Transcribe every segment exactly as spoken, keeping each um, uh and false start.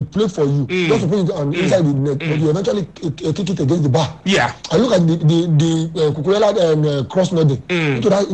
play for you, mm. just to put it on mm. inside the net, mm. but you eventually uh, kick it against the bar. Yeah. I look at the the the uh, Cucurella um, uh, cross nodding mm. into that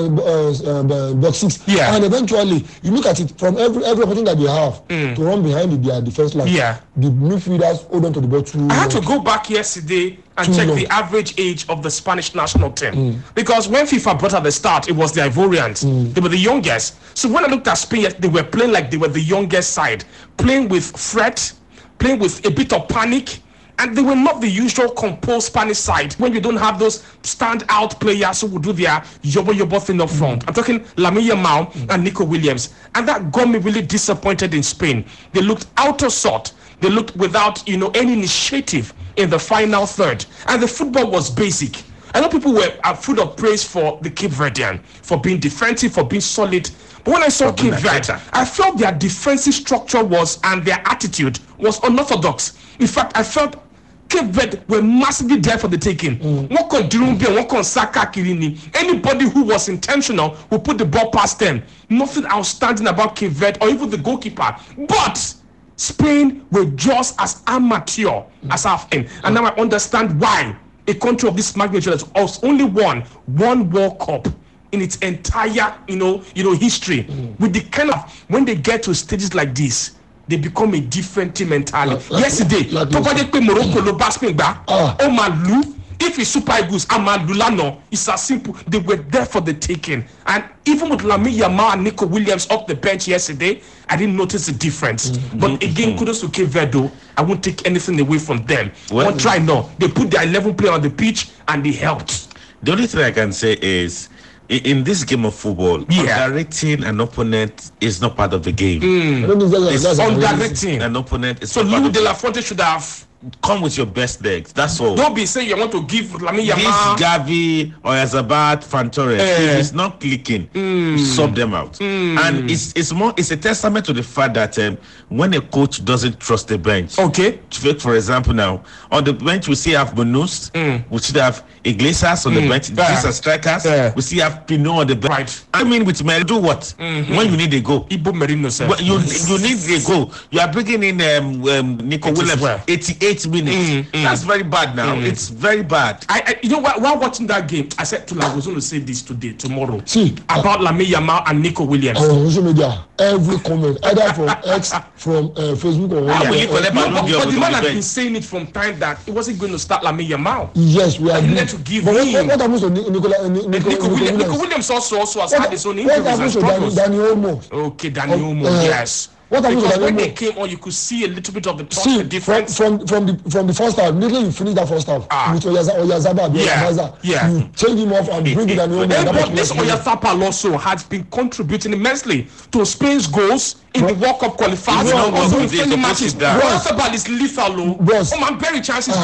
uh, uh, uh, box six. Yeah. And eventually you look at it from every every opportunity that they have mm. to run behind the, their defense line. Yeah. The midfielders hold on to the ball too. I had to go back yesterday and too check long. the average age of the Spanish national team mm. because when FIFA brought at the start, it was the Ivorians. Mm. They were the youngest. So when I looked at Spain, they were playing like they were the youngest side, playing with threat, playing with a bit of panic. And they were not the usual composed Spanish side when you don't have those stand-out players who will do their yobo-yobo thing up front. Mm. I'm talking Lamine Yamal mm. and Nico Williams. And that got me really disappointed in Spain. They looked out of sort. They looked without, you know, any initiative in the final third. And the football was basic. I know people were uh, full of praise for the Cape Verdean, for being defensive, for being solid. But when I saw Cape Verde, I felt their defensive structure was, and their attitude was unorthodox. In fact, I felt Cape Verde were massively there for the taking. What could Durumbi, what could Saka Kirini? Anybody who was intentional who put the ball past them. Nothing outstanding about Cape Verde or even the goalkeeper. But Spain were just as amateur as I've been. And now I understand why a country of this magnitude has only won one World Cup in its entire, you know, you know, history. Mm. With the kind of, when they get to stages like this, they become a different team entirely. Like, Yesterday, like Morocco lo Spain back. Oh my Lou, if it's Super Eagles, Amadulano, it's as simple. They were there for the taking. And even with Lamine Yamal and Nico Williams off the bench yesterday, I didn't notice the difference. Mm-hmm. But again, kudos to Cape Verde. I won't take anything away from them. Well, I'll try now. They put their eleven players on the pitch and they helped. The only thing I can say is, in this game of football, yeah. underrating an opponent is not part of the game. Mm. It's underrating an opponent. Is so Lou De La Fonte should have come with your best legs. That's all. Don't be saying you want to give Lamine Yamal. This Gavi or Yazabat Fantores, uh, if it's not clicking, mm. sub them out. Mm. And it's it's more it's a testament to the fact that um, when a coach doesn't trust the bench. Okay. For example, now on the bench we still have Bonus, mm. we still have Iglesias on mm. the bench. Yeah. These are strikers. Yeah. We still have Pinot on the bench. Right. I mean, with Merino, do what mm-hmm. when you need a goal? Ibo Merino, sir. Well, you you need a goal. You are bringing in um, um, Nico it Williams. Well. eighty-eight minutes. Mm, mm, That's very bad now. Mm. It's very bad. I, I you know while, while watching that game, I said to I was going to say this today, tomorrow. See about uh, Lamine Yamal and Nico Williams. On social media, every comment, either from X, from uh, Facebook, or yeah, yeah, uh, no, but, but the man has been saying it from time that it wasn't going to start Lamine Yamal. Yes, we are going to give but him. What, what happens to Nicola, uh, Nico, Nico, Nico, Williams? Nico Williams also also has what, had his own injuries and struggles. Danny Olmo. Okay, Danny Olmo. Uh, yes. What because when they came on, you could see a little bit of the touch, see, the difference. From, from, from, the, from the first half, immediately you finish that first half. Ah. With Oyazaba, yeah, yeah. you change him off and bring it down. But this Oyazaba also has been contributing immensely to Spain's goals in the World Cup qualifiers. Also in friendly matches. Oyazaba is lethal. Oh, man, very chances.